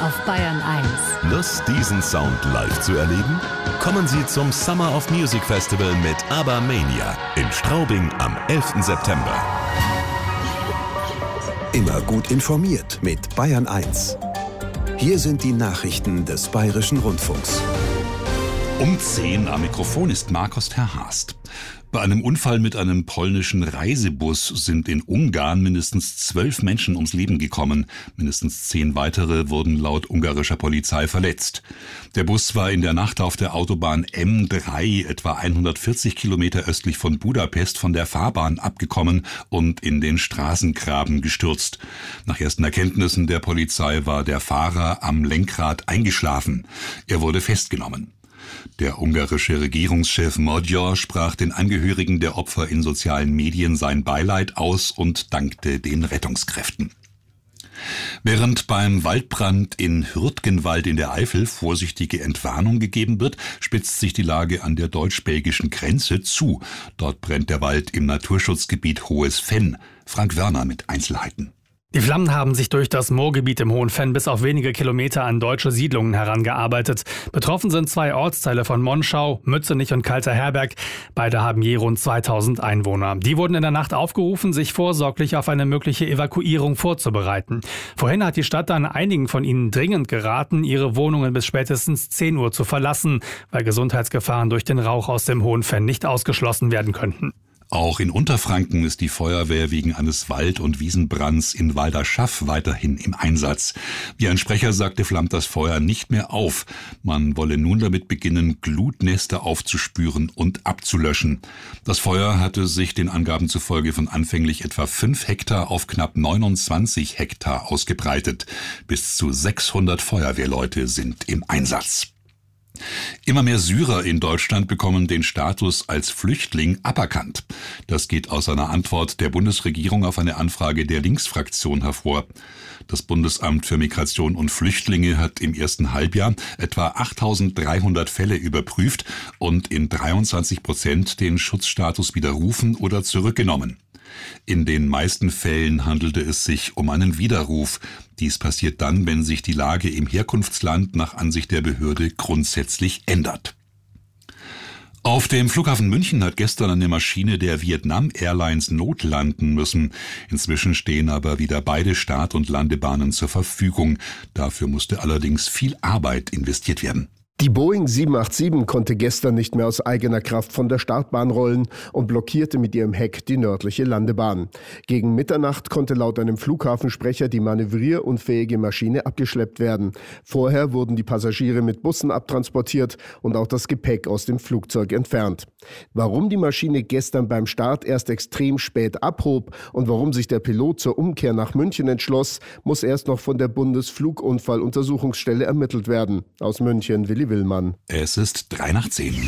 auf Bayern 1. Lust, diesen Sound live zu erleben? Kommen Sie zum Summer of Music Festival mit ABBA Mania in Straubing am 11. September. Immer gut informiert mit Bayern 1. Hier sind die Nachrichten des Bayerischen Rundfunks. Um 10 am Mikrofon ist Markus Terhast. Bei einem Unfall mit einem polnischen Reisebus sind in Ungarn mindestens 12 Menschen ums Leben gekommen. Mindestens 10 weitere wurden laut ungarischer Polizei verletzt. Der Bus war in der Nacht auf der Autobahn M3 etwa 140 Kilometer östlich von Budapest von der Fahrbahn abgekommen und in den Straßengraben gestürzt. Nach ersten Erkenntnissen der Polizei war der Fahrer am Lenkrad eingeschlafen. Er wurde festgenommen. Der ungarische Regierungschef Magyar sprach den Angehörigen der Opfer in sozialen Medien sein Beileid aus und dankte den Rettungskräften. Während beim Waldbrand in Hürtgenwald in der Eifel vorsichtige Entwarnung gegeben wird, spitzt sich die Lage an der deutsch-belgischen Grenze zu. Dort brennt der Wald im Naturschutzgebiet Hohes Fenn. Frank Wörner mit Einzelheiten. Die Flammen haben sich durch das Moorgebiet im Hohen Fenn bis auf wenige Kilometer an deutsche Siedlungen herangearbeitet. Betroffen sind 2 Ortsteile von Monschau, Mützenich und Kalter Herberg. Beide haben je rund 2000 Einwohner. Die wurden in der Nacht aufgerufen, sich vorsorglich auf eine mögliche Evakuierung vorzubereiten. Vorhin hat die Stadt dann einigen von ihnen dringend geraten, ihre Wohnungen bis spätestens 10 Uhr zu verlassen, weil Gesundheitsgefahren durch den Rauch aus dem Hohen Fenn nicht ausgeschlossen werden könnten. Auch in Unterfranken ist die Feuerwehr wegen eines Wald- und Wiesenbrands in Walderschaff weiterhin im Einsatz. Wie ein Sprecher sagte, flammt das Feuer nicht mehr auf. Man wolle nun damit beginnen, Glutnester aufzuspüren und abzulöschen. Das Feuer hatte sich den Angaben zufolge von anfänglich etwa 5 Hektar auf knapp 29 Hektar ausgebreitet. Bis zu 600 Feuerwehrleute sind im Einsatz. Immer mehr Syrer in Deutschland bekommen den Status als Flüchtling aberkannt. Das geht aus einer Antwort der Bundesregierung auf eine Anfrage der Linksfraktion hervor. Das Bundesamt für Migration und Flüchtlinge hat im ersten Halbjahr etwa 8.300 Fälle überprüft und in 23% den Schutzstatus widerrufen oder zurückgenommen. In den meisten Fällen handelte es sich um einen Widerruf. Dies passiert dann, wenn sich die Lage im Herkunftsland nach Ansicht der Behörde grundsätzlich ändert. Auf dem Flughafen München hat gestern eine Maschine der Vietnam Airlines notlanden müssen. Inzwischen stehen aber wieder beide Start- und Landebahnen zur Verfügung. Dafür musste allerdings viel Arbeit investiert werden. Die Boeing 787 konnte gestern nicht mehr aus eigener Kraft von der Startbahn rollen und blockierte mit ihrem Heck die nördliche Landebahn. Gegen Mitternacht konnte laut einem Flughafensprecher die manövrierunfähige Maschine abgeschleppt werden. Vorher wurden die Passagiere mit Bussen abtransportiert und auch das Gepäck aus dem Flugzeug entfernt. Warum die Maschine gestern beim Start erst extrem spät abhob und warum sich der Pilot zur Umkehr nach München entschloss, muss erst noch von der Bundesflugunfalluntersuchungsstelle ermittelt werden. Aus München, Willi Willmann. Es ist 9:03.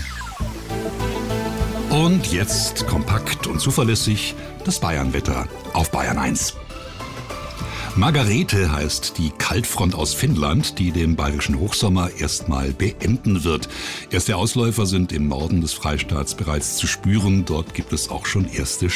Und jetzt kompakt und zuverlässig das Bayernwetter auf Bayern 1. Margarete heißt die Kaltfront aus Finnland, die den bayerischen Hochsommer erstmal beenden wird. Erste Ausläufer sind im Norden des Freistaats bereits zu spüren. Dort gibt es auch schon erste